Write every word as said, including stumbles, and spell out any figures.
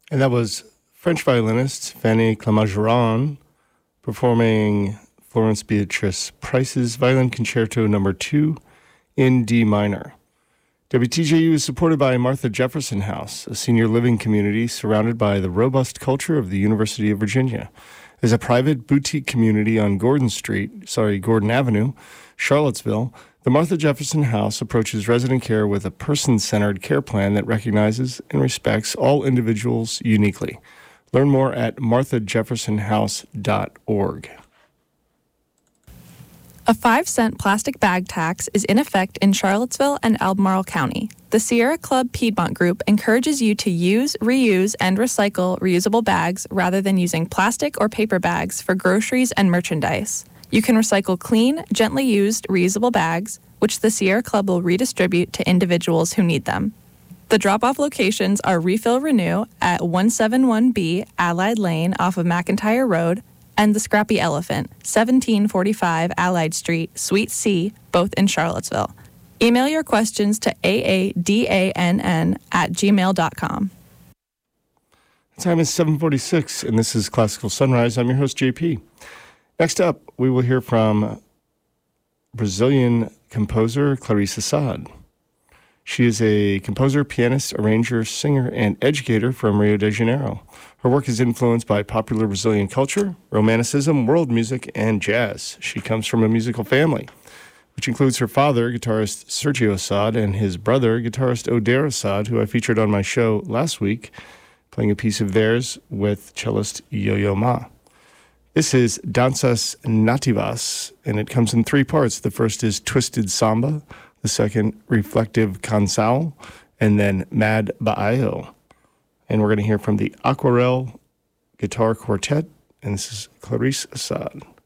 And that was French violinist Fanny Clermont-Ferrand performing Florence Beatrice Price's Violin Concerto Number Two in D minor. W T J U is supported by Martha Jefferson House, a senior living community surrounded by the robust culture of the University of Virginia. As a private boutique community on Gordon Street, sorry, Gordon Avenue, Charlottesville, the Martha Jefferson House approaches resident care with a person-centered care plan that recognizes and respects all individuals uniquely. Learn more at martha jefferson house dot org. A five cent plastic bag tax is in effect in Charlottesville and Albemarle County. The Sierra Club Piedmont Group encourages you to use, reuse, and recycle reusable bags rather than using plastic or paper bags for groceries and merchandise. You can recycle clean, gently used, reusable bags, which the Sierra Club will redistribute to individuals who need them. The drop-off locations are Refill Renew at one seventy-one B Allied Lane off of McIntyre Road, and the Scrappy Elephant, seventeen forty-five Allied Street, Suite C, both in Charlottesville. Email your questions to aadann at gmail dot com. The time is seven forty-six, and this is Classical Sunrise. I'm your host, J P. Next up, we will hear from Brazilian composer Clarice Assad. She is a composer, pianist, arranger, singer, and educator from Rio de Janeiro. Her work is influenced by popular Brazilian culture, romanticism, world music, and jazz. She comes from a musical family, which includes her father, guitarist Sergio Assad, and his brother, guitarist Oder Assad, who I featured on my show last week, playing a piece of theirs with cellist Yo-Yo Ma. This is Danças Nativas, and it comes in three parts. The first is Twisted Samba, the second, Reflective Canção, and then Mad Baio. And we're going to hear from the Aquarelle Guitar Quartet, and this is Clarice Assad.